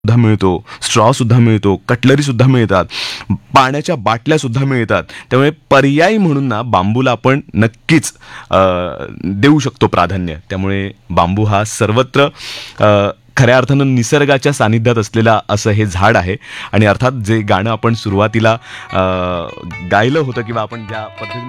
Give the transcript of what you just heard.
सुद्धा मिळतो, स्ट्रॉ सुद्धा मिळतो, कटलरी सुद्धा मिळतात, पाण्याच्या बाटल्या सुद्धा मिळतात. त्यामुळे पर्यायी म्हणून ना बांबूला आपण नक्कीच देऊ शकतो प्राधान्य. त्यामुळे बांबू हा सर्वत्र खऱ्या अर्थानं निसर्गाच्या सानिध्यात असलेला असं हे झाड आहे. आणि अर्थात जे गाणं आपण सुरुवातीला गायलं होतं किंवा आपण ज्या पद्धतीने